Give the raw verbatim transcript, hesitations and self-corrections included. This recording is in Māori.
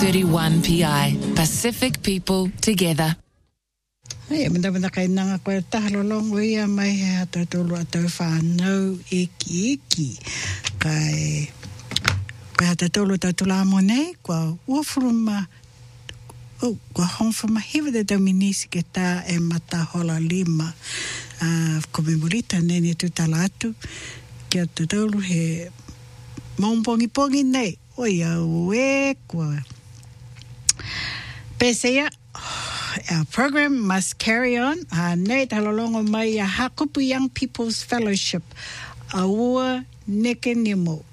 thirty-one P I, Pacific People Together. Hey, manda manda kai nanga koe tahalolongo ia mai he hata tolu atau whanau eki eki. Kai koe hata tolu tatu la monei, kua uafuruma, oh, kua honfuma hewa de dominisi ke tā e mata hola lima. Uh, ko me murita nene tu talatu, kia te tolu he maumpongi pongi nei, oia ue kua. Peseia, our program must carry on. Uh, nei talolongo mai a Hakupu Young People's Fellowship, a ua neke nemo.